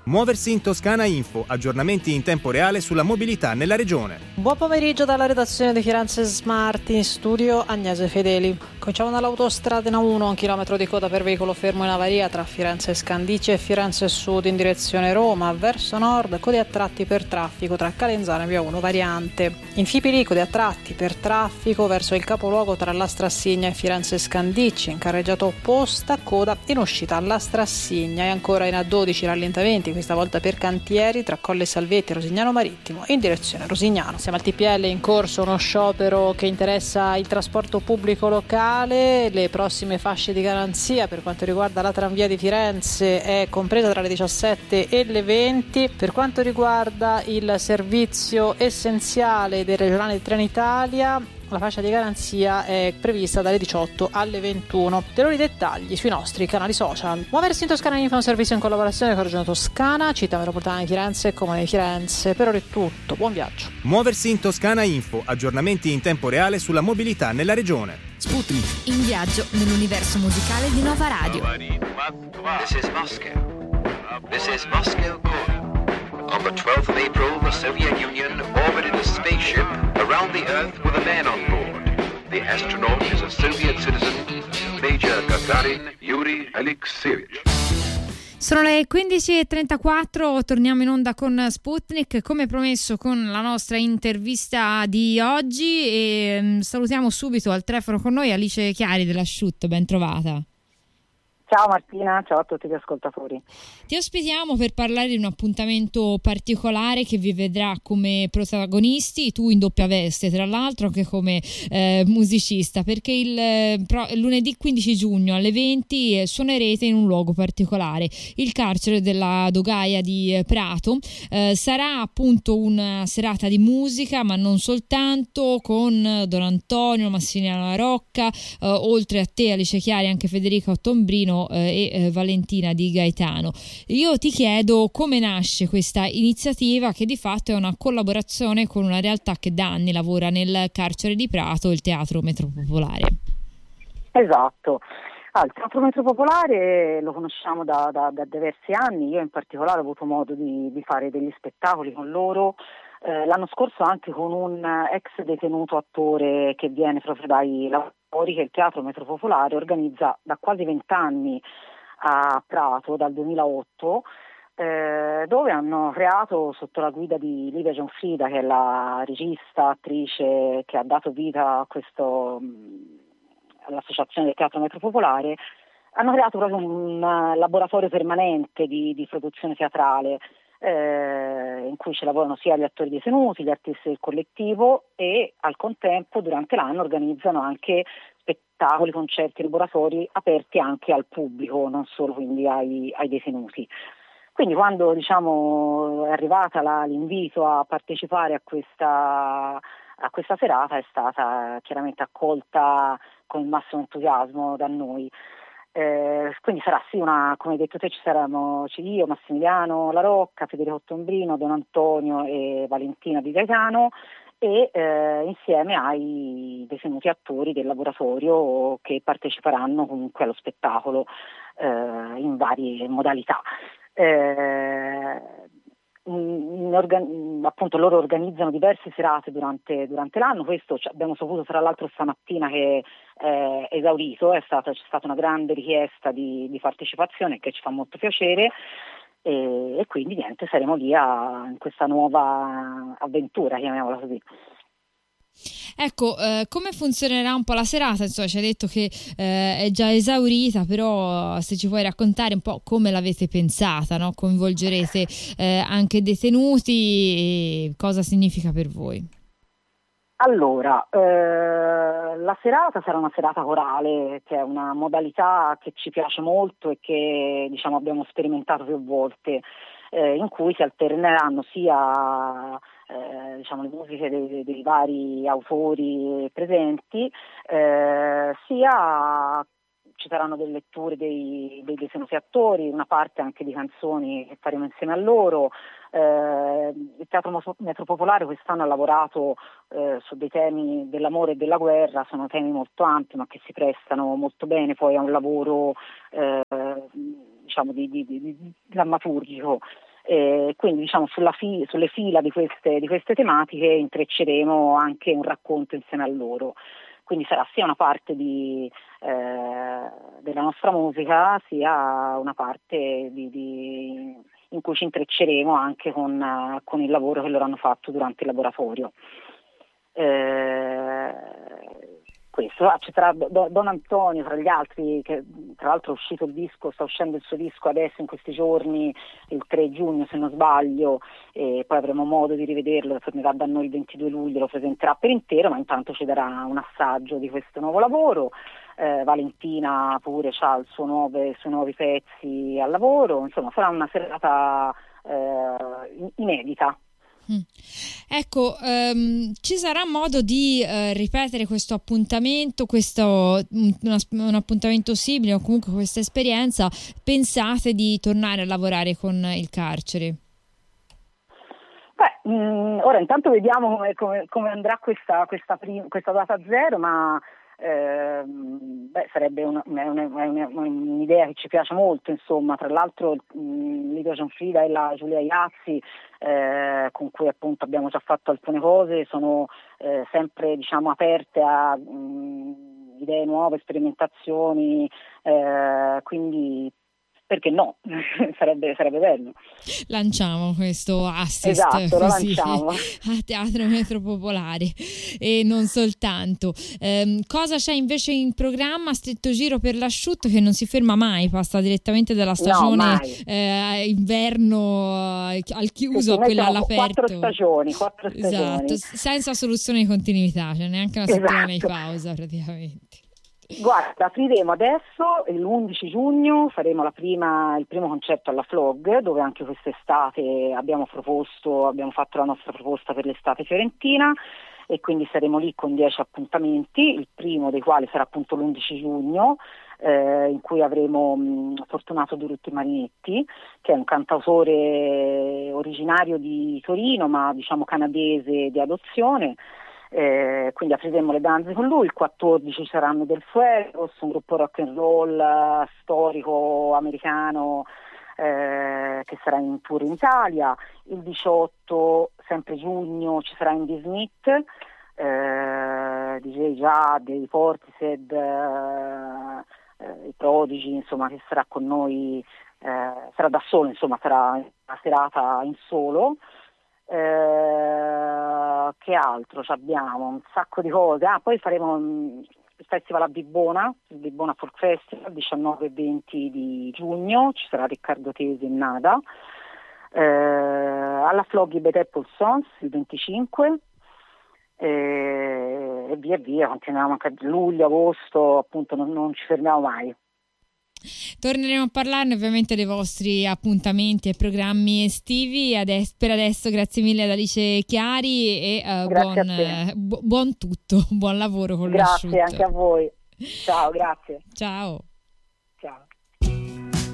Muoversi in Toscana Info, aggiornamenti in tempo reale sulla mobilità nella regione. Buon pomeriggio dalla redazione di Firenze Smart, in studio Agnese Fedeli. Cominciamo dall'autostrada A1, 1 chilometro di coda per veicolo fermo in avaria tra Firenze Scandicci e Firenze Sud in direzione Roma. Verso nord, code a tratti per traffico tra Calenzano e via 1 variante. In Fipili, code a tratti per traffico verso il capoluogo tra la Strassigna e Firenze Scandicci. In carreggiata opposta, coda in uscita alla Strassigna. E ancora in A12 rallentamenti, questa volta per cantieri tra Colle Salvetti e Rosignano Marittimo in direzione Rosignano. Siamo al TPL, in corso uno sciopero che interessa il trasporto pubblico locale. Le prossime fasce di garanzia per quanto riguarda la tranvia di Firenze è compresa tra le 17 e le 20. Per quanto riguarda il servizio essenziale dei regionali di Trenitalia, la fascia di garanzia è prevista dalle 18 alle 21. Per i dettagli sui nostri canali social. Muoversi in Toscana Info è un servizio in collaborazione con Regione Toscana, Città Metropolitana di Firenze e Comune di Firenze. Per ora è tutto, buon viaggio. Muoversi in Toscana Info, aggiornamenti in tempo reale sulla mobilità nella regione. Sputnik, in viaggio nell'universo musicale di Nova Radio. This is Moscow. This is Moscow calling. On the 12th of April, the Soviet Union orbited a spaceship around the Earth with a man on board. The astronaut is a Soviet citizen, Major Gagarin Yuri Alexeyevich. Sono le 15.34, torniamo in onda con Sputnik, come promesso con la nostra intervista di oggi, e salutiamo subito al telefono con noi Alice Chiari della Shoot, ben trovata. Ciao Martina, ciao a tutti gli ascoltatori. Ti ospitiamo per parlare di un appuntamento particolare che vi vedrà come protagonisti, tu in doppia veste tra l'altro anche come musicista, perché il lunedì 15 giugno alle 20 suonerete in un luogo particolare, il carcere della Dogaia di Prato. Sarà appunto una serata di musica, ma non soltanto, con Don Antonio, Massimiliano La Rocca, oltre a te Alice Chiari anche Federica Ottombrino e Valentina Di Gaetano. Io ti chiedo come nasce questa iniziativa, che di fatto è una collaborazione con una realtà che da anni lavora nel carcere di Prato, il Teatro Metropopolare. Esatto. Il Teatro Metropopolare lo conosciamo da diversi anni. Io in particolare ho avuto modo di fare degli spettacoli con loro, l'anno scorso anche con un ex detenuto attore che viene proprio dai lavori che il Teatro Metropopolare organizza da quasi 20 anni a Prato, dal 2008, dove hanno creato, sotto la guida di Livia Gianfrida, che è la regista, attrice che ha dato vita a all'Associazione del Teatro Metropopolare, hanno creato proprio un laboratorio permanente di produzione teatrale, in cui ci lavorano sia gli attori detenuti, gli artisti del collettivo, e al contempo durante l'anno organizzano anche spettacoli, concerti, laboratori aperti anche al pubblico, non solo quindi ai detenuti. Quindi quando è arrivata l'invito a partecipare a questa serata, è stata chiaramente accolta con il massimo entusiasmo da noi. Quindi sarà sì come hai detto te, ci saranno io, Massimiliano La Rocca, Federico Ottombrino, Don Antonio e Valentina Di Gaetano, e insieme ai detenuti attori del laboratorio che parteciperanno comunque allo spettacolo in varie modalità. Appunto loro organizzano diverse serate durante l'anno. Questo abbiamo saputo tra l'altro stamattina che è esaurito, c'è stata una grande richiesta di partecipazione, che ci fa molto piacere, e quindi niente, saremo lì in questa nuova avventura, chiamiamola così. Ecco, come funzionerà un po' la serata? Insomma, ci hai detto che è già esaurita, però se ci puoi raccontare un po' come l'avete pensata, no? Coinvolgerete anche detenuti, e cosa significa per voi? Allora, la serata sarà una serata corale, che è una modalità che ci piace molto e che abbiamo sperimentato più volte, in cui si alterneranno sia le musiche dei vari autori presenti, sia ci saranno delle letture dei detenuti attori, una parte anche di canzoni che faremo insieme a loro. Il Teatro Metropopolare quest'anno ha lavorato su dei temi dell'amore e della guerra, sono temi molto ampi ma che si prestano molto bene poi a un lavoro di drammaturgico. Quindi diciamo sulle fila di queste tematiche intrecceremo anche un racconto insieme a loro. Quindi sarà sia una parte della nostra musica, sia una parte in cui ci intrecceremo anche con il lavoro che loro hanno fatto durante il laboratorio. Questo ci sarà Don Antonio tra gli altri, che tra l'altro è uscito sta uscendo il suo disco adesso in questi giorni, il 3 giugno se non sbaglio, e poi avremo modo di rivederlo, tornerà da noi il 22 luglio, lo presenterà per intero, ma intanto ci darà un assaggio di questo nuovo lavoro. Valentina pure ha i suoi nuovi pezzi al lavoro, insomma sarà una serata inedita. Ecco, ci sarà modo di ripetere questo appuntamento, un appuntamento simile o comunque questa esperienza? Pensate di tornare a lavorare con il carcere? Ora intanto vediamo come andrà questa data zero, ma sarebbe un'idea che ci piace molto, insomma. Tra l'altro Lido Gianfrida e la Giulia Iazzi, con cui appunto abbiamo già fatto alcune cose, sono sempre diciamo aperte a idee nuove, sperimentazioni, quindi perché no? sarebbe bello. Lanciamo questo assist, esatto, così, lo lanciamo a Teatro Metropopolare e non soltanto. Cosa c'è invece in programma? Stretto giro per l'asciutto, che non si ferma mai, passa direttamente dalla stagione inverno al chiuso a quella all'aperto. 4 stagioni. Esatto, senza soluzione di continuità, cioè neanche una settimana di pausa praticamente. Guarda, apriremo adesso, l'11 giugno faremo il primo concerto alla Flog, dove anche quest'estate abbiamo fatto la nostra proposta per l'estate fiorentina, e quindi saremo lì con 10 appuntamenti, il primo dei quali sarà appunto l'11 giugno, in cui avremo Fortunato Durutti Marinetti, che è un cantautore originario di Torino, ma diciamo canadese di adozione. Quindi apriremo le danze con lui. Il 14 saranno del Fuegos, un gruppo rock and roll storico americano che sarà in tour in Italia. Il 18, sempre giugno, ci sarà Andy Smith, DJ Jad, i Portishead, i Prodigy, insomma, che sarà con noi, sarà da solo, insomma, sarà una serata in solo. Che altro abbiamo? Un sacco di cose. Poi faremo il festival a Bibbona, il Bibbona Folk Festival, 19 e 20 di giugno, ci sarà Riccardo Tesi e Nada. Alla Flog i Bad Apple Sons il 25 e via, continuiamo anche a luglio, agosto, appunto non ci fermiamo mai. Torneremo a parlarne ovviamente dei vostri appuntamenti e programmi estivi. Per adesso grazie mille ad Alice Chiari e buon tutto, buon lavoro con l'asciutto. Grazie anche a voi, ciao, grazie. Ciao.